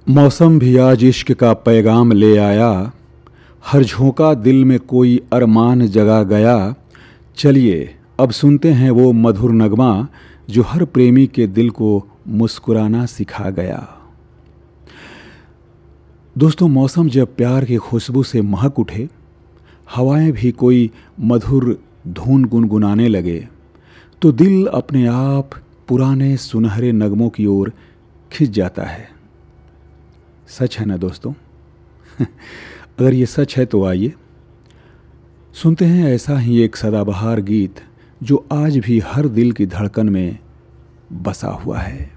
मौसम भी आज इश्क का पैगाम ले आया, हर झोंका दिल में कोई अरमान जगा गया। चलिए अब सुनते हैं वो मधुर नगमा जो हर प्रेमी के दिल को मुस्कुराना सिखा गया। दोस्तों, मौसम जब प्यार की खुशबू से महक उठे, हवाएं भी कोई मधुर धुन गुनगुनाने लगे, तो दिल अपने आप पुराने सुनहरे नगमों की ओर खिंच जाता है। सच है ना दोस्तों? अगर ये सच है तो आइए सुनते हैं ऐसा ही एक सदाबहार गीत जो आज भी हर दिल की धड़कन में बसा हुआ है।